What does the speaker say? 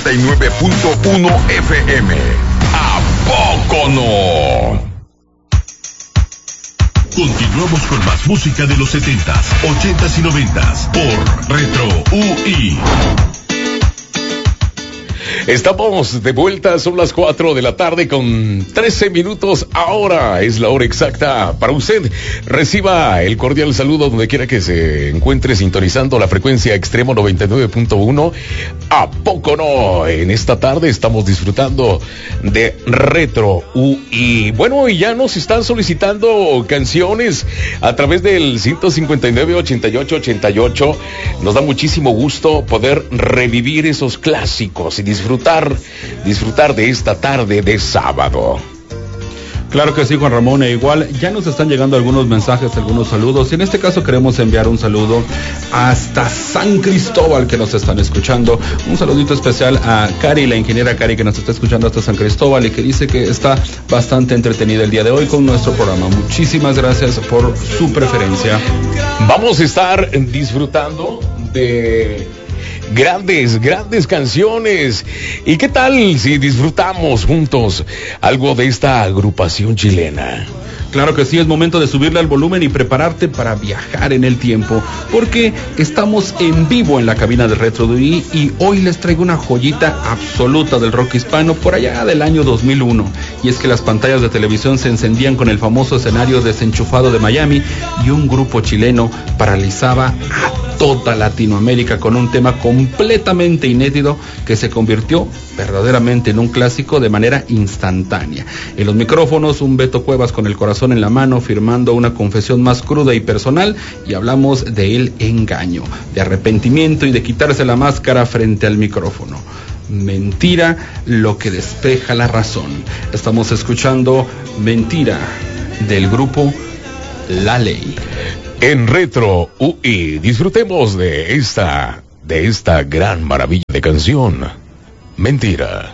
99.1 FM. ¿A poco no? Continuamos con más música de los 70s, 80s y 90s por Retro UI. Estamos de vuelta, son las 4 de la tarde con 13 minutos. Ahora es la hora exacta para usted. Reciba el cordial saludo donde quiera que se encuentre sintonizando la frecuencia Extremo 99.1. ¿A poco no? En esta tarde estamos disfrutando de Retro UI. Bueno, y ya nos están solicitando canciones a través del 159-88-88. Nos da muchísimo gusto poder revivir esos clásicos y disfrutar de esta tarde de sábado. Claro que sí, Juan Ramón, e igual ya nos están llegando algunos mensajes, algunos saludos, y en este caso queremos enviar un saludo hasta San Cristóbal, que nos están escuchando. Un saludito especial a Cari, la ingeniera Cari, que nos está escuchando hasta San Cristóbal y que dice que está bastante entretenida el día de hoy con nuestro programa. Muchísimas gracias por su preferencia. Vamos a estar disfrutando de grandes canciones. ¿Y qué tal si disfrutamos juntos algo de esta agrupación chilena? Claro que sí, es momento de subirle al volumen y prepararte para viajar en el tiempo, porque estamos en vivo en la cabina de Retro UI y hoy les traigo una joyita absoluta del rock hispano por allá del año 2001. Y es que las pantallas de televisión se encendían con el famoso escenario desenchufado de Miami y un grupo chileno paralizaba a toda Latinoamérica con un tema completamente inédito que se convirtió verdaderamente en un clásico de manera instantánea. En los micrófonos, un Beto Cuevas con el corazón en la mano firmando una confesión más cruda y personal, y hablamos de el engaño, de arrepentimiento y de quitarse la máscara frente al micrófono. Mentira, lo que despeja la razón. Estamos escuchando Mentira del grupo La Ley. En Retro UI disfrutemos de esta gran maravilla de canción, Mentira.